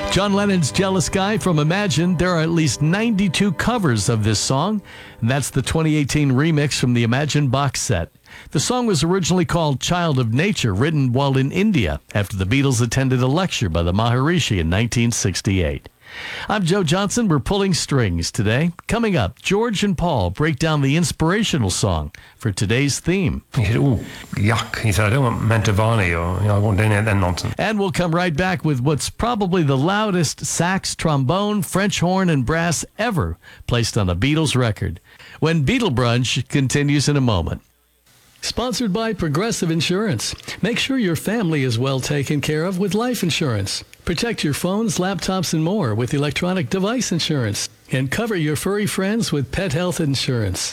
John Lennon's Jealous Guy from Imagine. There are at least 92 covers of this song, and that's the 2018 remix from the Imagine box set. The song was originally called Child of Nature, written while in India after the Beatles attended a lecture by the Maharishi in 1968. I'm Joe Johnson. We're pulling strings today. Coming up, George and Paul break down the inspirational song for today's theme. He said, oh, yuck. He said, I don't want Mantovani or I won't do any of that nonsense. And we'll come right back with what's probably the loudest sax, trombone, French horn, and brass ever placed on a Beatles record. When Beatle Brunch continues in a moment. Sponsored by Progressive Insurance. Make sure your family is well taken care of with life insurance. Protect your phones, laptops, and more with electronic device insurance. And cover your furry friends with pet health insurance.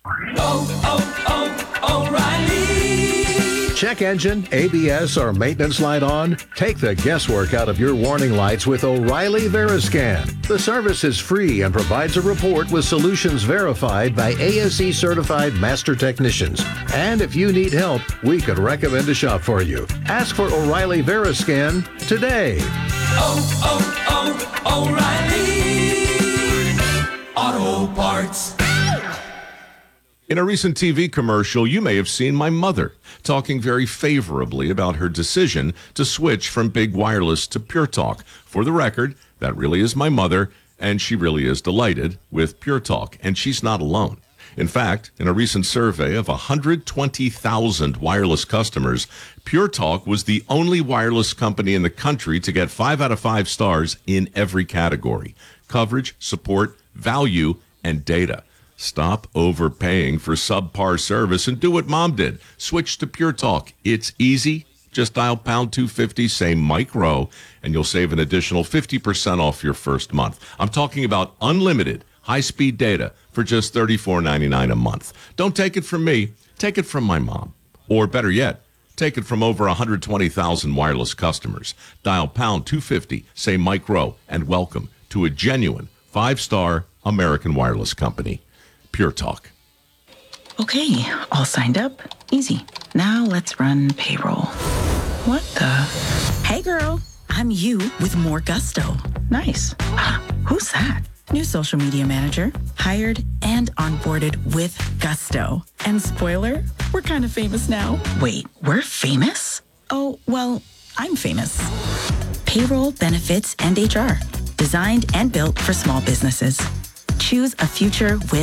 O'Reilly. Check engine, ABS, or maintenance light on? Take the guesswork out of your warning lights with O'Reilly Veriscan. The service is free and provides a report with solutions verified by ASE certified master technicians. And if you need help, we could recommend a shop for you. Ask for O'Reilly Veriscan today. O'Reilly Auto Parts. In a recent TV commercial, you may have seen my mother talking very favorably about her decision to switch from big wireless to Pure Talk. For the record, that really is my mother, and she really is delighted with Pure Talk, and she's not alone. In fact, in a recent survey of 120,000 wireless customers, Pure Talk was the only wireless company in the country to get 5 out of 5 stars in every category: coverage, support, value, and data. Stop overpaying for subpar service and do what Mom did. Switch to Pure Talk. It's easy. Just dial pound 250, say Mike Rowe, and you'll save an additional 50% off your first month. I'm talking about unlimited high-speed data for just $34.99 a month. Don't take it from me. Take it from my mom. Or better yet, take it from over 120,000 wireless customers. Dial pound 250, say Mike Rowe, and welcome to a genuine 5-star American wireless company. Pure Talk. Okay, all signed up. Easy. Now let's run payroll. What the? Hey girl, I'm you with more gusto. Nice. Who's that? New social media manager. Hired and onboarded with gusto. And spoiler, we're kind of famous now. Wait, we're famous? Oh, well, I'm famous. Payroll, benefits, and HR. Designed and built for small businesses. Choose a future with